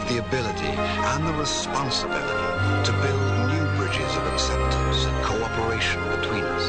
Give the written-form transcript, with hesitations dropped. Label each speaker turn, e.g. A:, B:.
A: the ability and the responsibility to build new bridges of acceptance and cooperation between us.